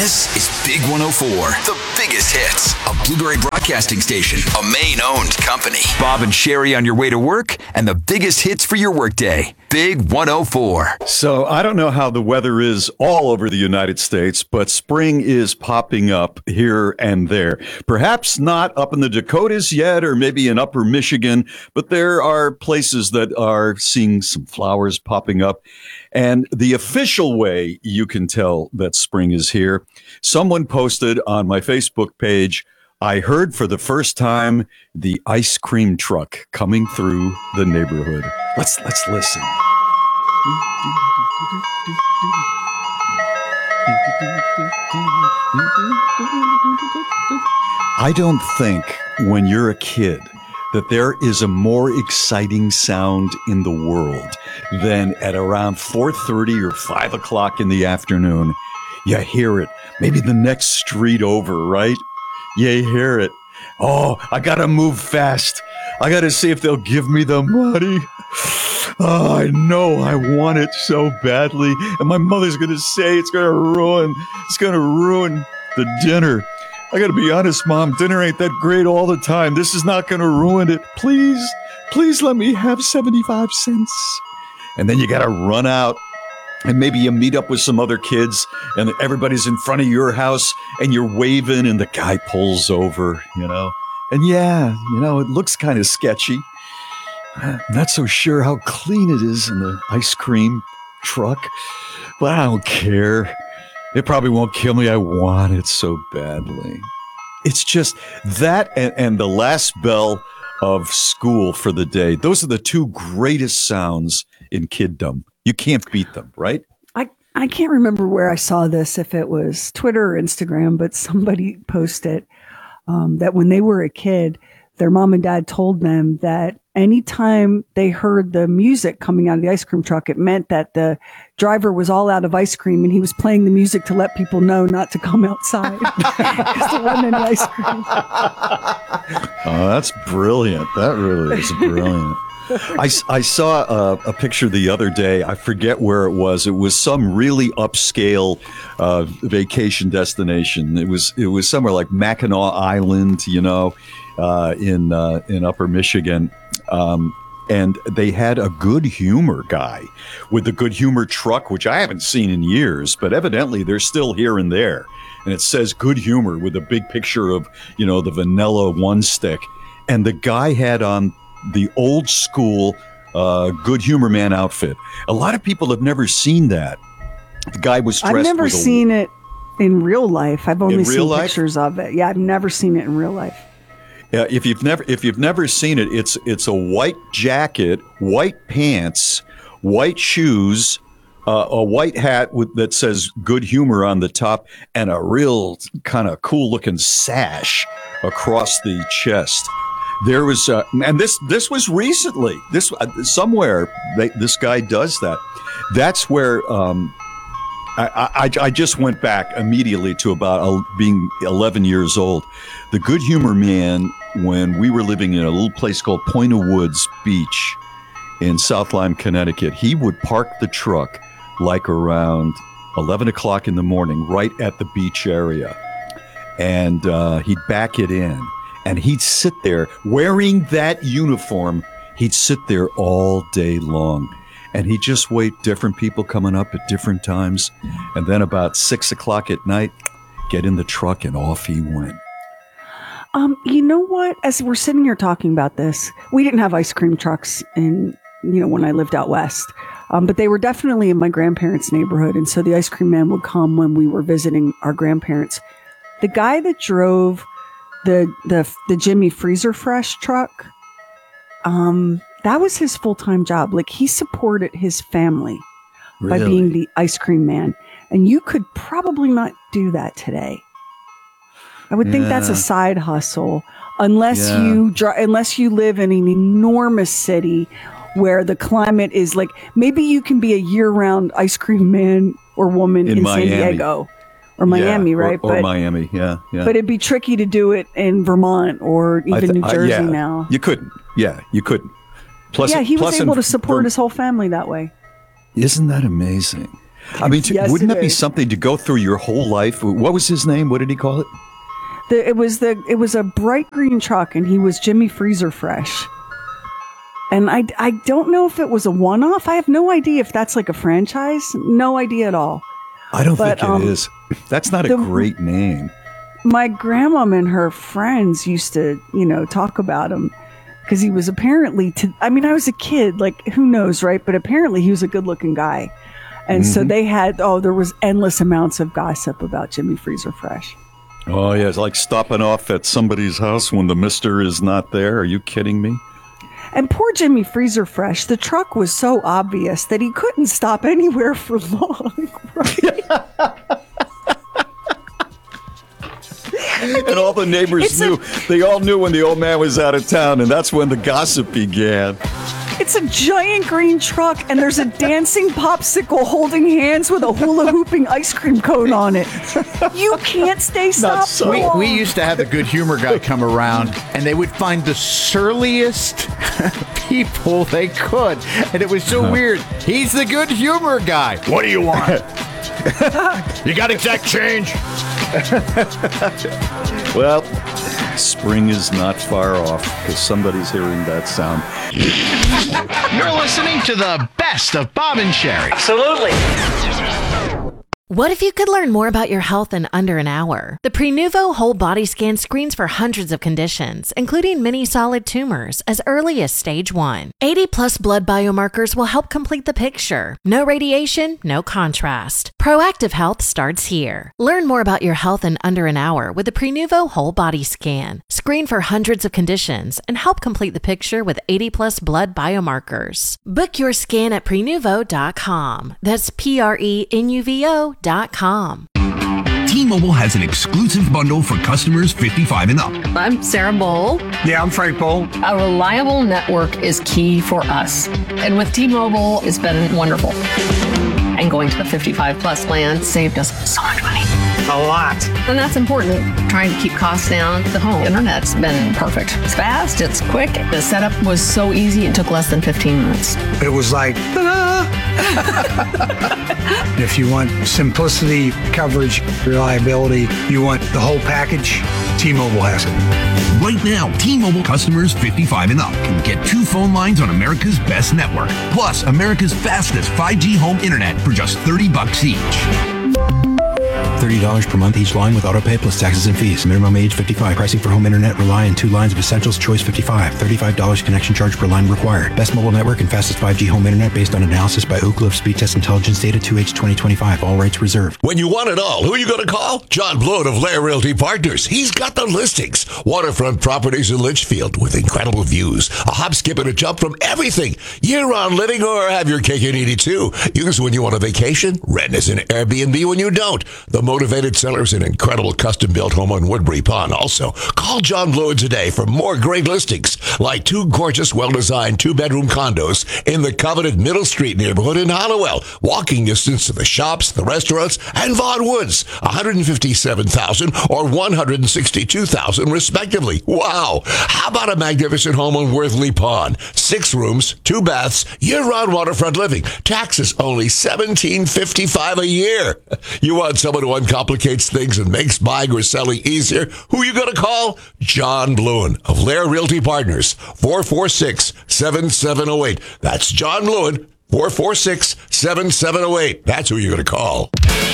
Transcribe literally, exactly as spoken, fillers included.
This is Big one oh four, the biggest hits, a Blueberry Broadcasting Station, a Maine-owned company. Bob and Sherry on your way to work, and the biggest hits for your workday. Big one oh four. So I don't know how the weather is all over the United States, but spring is popping up here and there. Perhaps not up in the Dakotas yet, or maybe in upper Michigan, but there are places that are seeing some flowers popping up. And the official way you can tell that spring is here, someone posted on my Facebook page, I heard for the first time the ice cream truck coming through the neighborhood. Let's let's listen. I don't think when you're a kid that there is a more exciting sound in the world than at around four thirty or five o'clock in the afternoon. You hear it. Maybe the next street over, right? You hear it. Oh, I gotta move fast. I gotta see if they'll give me the money. Oh, I know I want it so badly. And my mother's gonna say it's gonna ruin, it's gonna ruin the dinner. I gotta be honest, Mom, dinner ain't that great all the time. This is not gonna ruin it. Please, please let me have seventy-five cents. And then you gotta run out. And maybe you meet up with some other kids and everybody's in front of your house and you're waving and the guy pulls over, you know. And yeah, you know, it looks kind of sketchy. I'm not so sure how clean it is in the ice cream truck, but I don't care. It probably won't kill me. I want it so badly. It's just that and, and the last bell of school for the day. Those are the two greatest sounds in kiddom. You can't beat them, right? I, I can't remember where I saw this, if it was Twitter or Instagram, but somebody posted um, that when they were a kid, their mom and dad told them that anytime they heard the music coming out of the ice cream truck, it meant that the driver was all out of ice cream and he was playing the music to let people know not to come outside because there wasn't any ice cream. Oh, that's brilliant. That really is brilliant. I, I saw a, a picture the other day. I forget where it was. It was some really upscale uh, vacation destination. It was it was somewhere like Mackinac Island, you know, uh, in uh, in Upper Michigan. Um, and they had a Good Humor guy with the Good Humor truck, which I haven't seen in years, but evidently they're still here and there. And it says Good Humor with a big picture of, you know, the vanilla one stick. And the guy had on the old school uh, Good Humor Man outfit. A lot of people have never seen that. The guy was dressed. I've never with a, seen it in real life. I've only seen life? pictures of it. Yeah, I've never seen it in real life. Yeah, if you've never if you've never seen it, it's it's a white jacket, white pants, white shoes, uh, a white hat with, that says Good Humor on the top, and a real kind of cool looking sash across the chest. There was, uh, and this this was recently. This uh, somewhere they, this guy does that. That's where um, I, I I just went back immediately to about uh, being eleven years old. The Good Humor Man, when we were living in a little place called Point of Woods Beach in South Lyme, Connecticut, he would park the truck like around eleven o'clock in the morning, right at the beach area, and uh, he'd back it in. And he'd sit there wearing that uniform. He'd sit there all day long. And he'd just wait, different people coming up at different times. And then about six o'clock at night, get in the truck and off he went. Um, you know what? As we're sitting here talking about this, we didn't have ice cream trucks in, you know, when I lived out west. Um, but they were definitely in my grandparents' neighborhood. And so the ice cream man would come when we were visiting our grandparents. The guy that drove the the the Jimmy Freezer Fresh truck, um, that was his full-time job. Like, he supported his family Really? by being the ice cream man. And you could probably not do that today. I would think that's Yeah. a side hustle, unless Yeah. you dri- unless you live in an enormous city where the climate is like, maybe you can be a year-round ice cream man or woman In in, Miami. San Diego or Miami, Yeah, or- right? Or, but Miami, yeah, yeah. but it'd be tricky to do it in Vermont or I even th- New uh, Jersey yeah. now. You couldn't. Yeah, you couldn't. Plus, yeah, he was plus able in to support Ver- his whole family that way. Isn't that amazing? I mean, to, Yes, wouldn't it that be is. something to go through your whole life? What was his name? What did he call it? The, it was the it was a bright green truck, and he was Jimmy Freezer Fresh. And I, I don't know if it was a one-off. I have no idea if that's like a franchise. No idea at all. I don't But, think it um, is. That's not a the- great name. My grandmom and her friends used to, you know, talk about him because he was apparently, to, I mean, I was a kid, like, who knows, right? But apparently he was a good-looking guy. And so they had, oh, there was endless amounts of gossip about Jimmy Freezer Fresh. Oh, yeah. It's like stopping off at somebody's house when the mister is not there. Are you kidding me? And poor Jimmy Freezer Fresh, the truck was so obvious that he couldn't stop anywhere for long, right? And all the neighbors It's knew. a- They all knew when the old man was out of town, and that's when the gossip began. It's a giant green truck, and there's a dancing popsicle holding hands with a hula hooping ice cream cone on it. You can't stay stopped so- for We, long. we used to have the good humor guy come around, and they would find the surliest people they could. And it was so weird. He's the good humor guy. What do you want? You got exact change? Well, spring is not far off because somebody's hearing that sound. You're listening to the best of Bob and Sherry. Absolutely. What if you could learn more about your health in under an hour? The Prenuvo Whole Body Scan screens for hundreds of conditions, including many solid tumors, as early as stage one. eighty plus blood biomarkers will help complete the picture. No radiation, no contrast. Proactive health starts here. Learn more about your health in under an hour with the Prenuvo Whole Body Scan. Screen for hundreds of conditions and help complete the picture with eighty plus blood biomarkers. Book your scan at prenuvo dot com. That's P R E N U V O dot com. T-Mobile has an exclusive bundle for customers fifty-five and up. I'm Sarah Bowl. Yeah, I'm Frank Bowl. A reliable network is key for us. And with T-Mobile, it's been wonderful. And going to the fifty-five plus plan saved us so much money. A lot. And that's important. Trying to keep costs down. The home internet's been perfect. It's fast, it's quick. The setup was so easy, it took less than fifteen minutes. It was like, ta-da! If you want simplicity, coverage, reliability, you want the whole package, T-Mobile has it. Right now, T-Mobile customers fifty-five and up can get two phone lines on America's best network, plus America's fastest five G home internet for just thirty bucks each. thirty dollars per month each line with autopay plus taxes and fees. Minimum age fifty-five. Pricing for home internet rely on two lines of Essentials Choice fifty-five. thirty-five dollars connection charge per line required. Best mobile network and fastest five G home internet based on analysis by Ookla of Speed Test Intelligence Data two H twenty twenty-five. All rights reserved. When you want it all, who are you going to call? John Blood of Lair Realty Partners. He's got the listings. Waterfront properties in Litchfield with incredible views. A hop, skip, and a jump from everything. Year-round living or have your cake and eat it too. Use when you want a vacation. Rent as an Airbnb when you don't. The motivated sellers, an incredible custom-built home on Woodbury Pond. Also, call John Blood today for more great listings, like two gorgeous, well-designed two-bedroom condos in the coveted Middle Street neighborhood in Hollowell. Walking distance to the shops, the restaurants, and Vaughan Woods. one hundred fifty-seven thousand dollars or one hundred sixty-two thousand dollars respectively. Wow! How about a magnificent home on Worthley Pond? Six rooms, two baths, year-round waterfront living. Taxes only seventeen fifty-five a year. You want someone who uncomplicates things and makes buying or selling easier? Who you going to call? John Bluen of Lair Realty Partners. four four six, seven seven zero eight. That's John Bluen. four four six, seven seven zero eight. That's who you're going to call.